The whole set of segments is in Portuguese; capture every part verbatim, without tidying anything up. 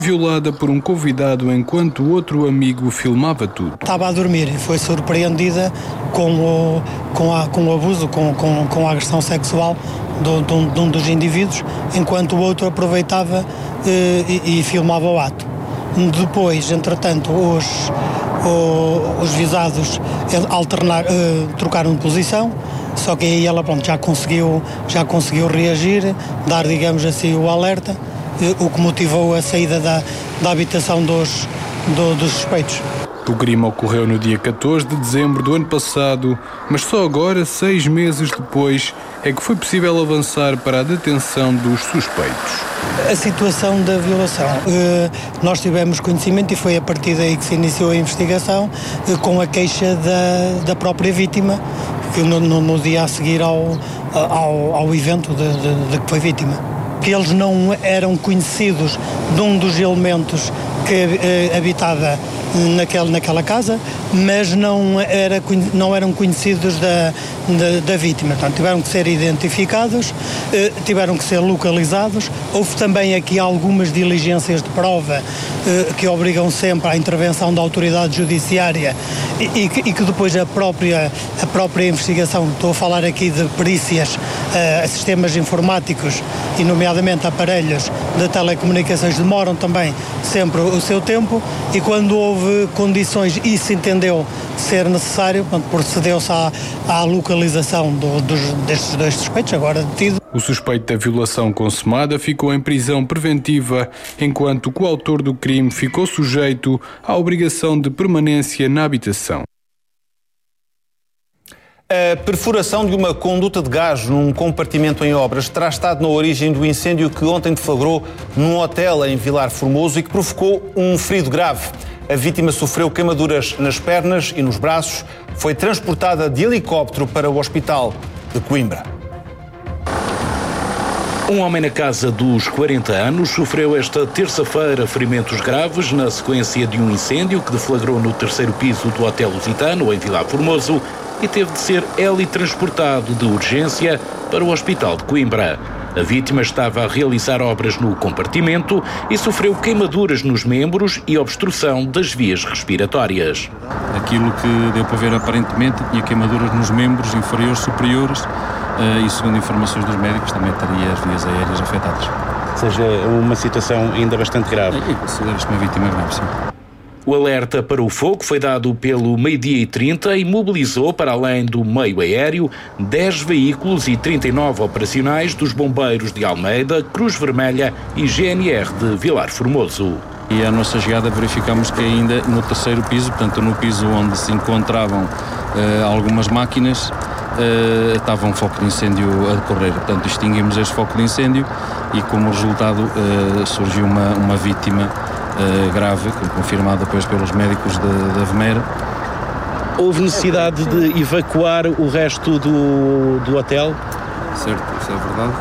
Violada por um convidado enquanto outro amigo filmava tudo. Estava a dormir e foi surpreendida com o, com a, com o abuso, com, com, com a agressão sexual do, de, um, de um dos indivíduos, enquanto o outro aproveitava eh, e, e filmava o ato. Depois, entretanto, os, os, os visados alternar, eh, trocaram de posição, só que aí ela pronto, já, conseguiu, já conseguiu reagir, dar, digamos assim, o alerta, o que motivou a saída da, da habitação dos, do, dos suspeitos. O crime ocorreu no dia catorze de dezembro do ano passado, mas só agora, seis meses depois, é que foi possível avançar para a detenção dos suspeitos. A situação da violação. Nós tivemos conhecimento e foi a partir daí que se iniciou a investigação, com a queixa da, da própria vítima, que no, no, no dia a seguir ao, ao, ao evento de, de, de que foi vítima. Que eles não eram conhecidos de um dos elementos que eh, habitava naquele, naquela casa, mas não, era, não eram conhecidos da, da, da vítima. Portanto, tiveram que ser identificados, eh, tiveram que ser localizados. Houve também aqui algumas diligências de prova eh, que obrigam sempre à intervenção da autoridade judiciária e, e, que, e que depois a própria, a própria investigação, estou a falar aqui de perícias a sistemas informáticos e nomeadamente aparelhos de telecomunicações, demoram também sempre o seu tempo, e quando houve condições e se entendeu ser necessário, procedeu-se à, à localização do, dos, destes dois suspeitos, agora detidos. O suspeito da violação consumada ficou em prisão preventiva, enquanto o coautor do crime ficou sujeito à obrigação de permanência na habitação. A perfuração de uma conduta de gás num compartimento em obras terá estado na origem do incêndio que ontem deflagrou num hotel em Vilar Formoso e que provocou um ferido grave. A vítima sofreu queimaduras nas pernas e nos braços. Foi transportada de helicóptero para o hospital de Coimbra. Um homem na casa dos quarenta anos sofreu esta terça-feira ferimentos graves na sequência de um incêndio que deflagrou no terceiro piso do Hotel Lusitano, em Vilar Formoso, e teve de ser helitransportado de urgência para o Hospital de Coimbra. A vítima estava a realizar obras no compartimento e sofreu queimaduras nos membros e obstrução das vias respiratórias. Aquilo que deu para ver aparentemente tinha queimaduras nos membros inferiores e superiores e, segundo informações dos médicos, também teria as vias aéreas afetadas. Ou seja, uma situação ainda bastante grave. E considera-se uma vítima grave, sim. O alerta para o fogo foi dado pelo meio-dia e trinta e mobilizou, para além do meio aéreo, dez veículos e trinta e nove operacionais dos bombeiros de Almeida, Cruz Vermelha e G N R de Vilar Formoso. E à nossa chegada verificamos que ainda no terceiro piso, portanto no piso onde se encontravam uh, algumas máquinas, uh, estava um foco de incêndio a decorrer. Portanto, extinguimos este foco de incêndio e como resultado uh, surgiu uma, uma vítima Uh, grave, confirmada depois pelos médicos da Vemera. Houve necessidade de evacuar o resto do, do hotel? Certo, isso é verdade.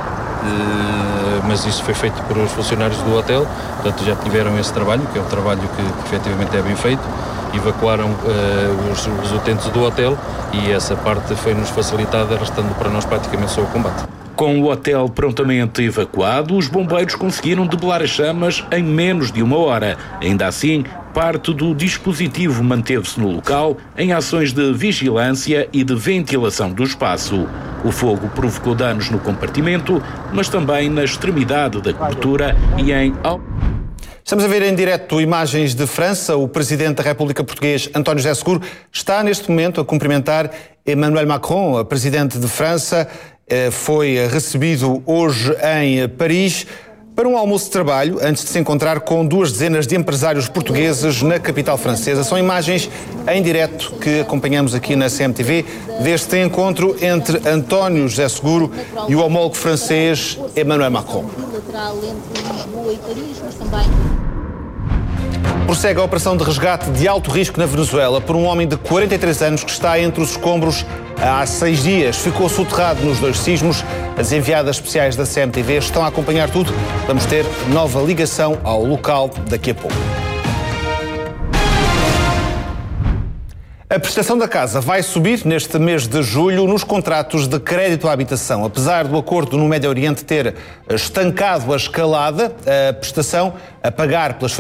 Uh, mas isso foi feito por os funcionários do hotel, portanto já tiveram esse trabalho, que é um trabalho que, que efetivamente é bem feito. Evacuaram uh, os, os utentes do hotel e essa parte foi-nos facilitada, restando para nós praticamente só o combate. Com o hotel prontamente evacuado, os bombeiros conseguiram debelar as chamas em menos de uma hora. Ainda assim, parte do dispositivo manteve-se no local em ações de vigilância e de ventilação do espaço. O fogo provocou danos no compartimento, mas também na extremidade da cobertura e em... Estamos a ver em direto imagens de França. O Presidente da República Portuguesa, António José Seguro, está neste momento a cumprimentar Emmanuel Macron, Presidente de França. Foi recebido hoje em Paris para um almoço de trabalho, antes de se encontrar com duas dezenas de empresários portugueses na capital francesa. São imagens em direto que acompanhamos aqui na C M T V deste encontro entre António José Seguro e o homólogo francês Emmanuel Macron. Prossegue a operação de resgate de alto risco na Venezuela por um homem de quarenta e três anos que está entre os escombros há seis dias. Ficou soterrado nos dois sismos. As enviadas especiais da C M T V estão a acompanhar tudo. Vamos ter nova ligação ao local daqui a pouco. A prestação da casa vai subir neste mês de julho nos contratos de crédito à habitação. Apesar do acordo no Médio Oriente ter estancado a escalada, a prestação a pagar pelas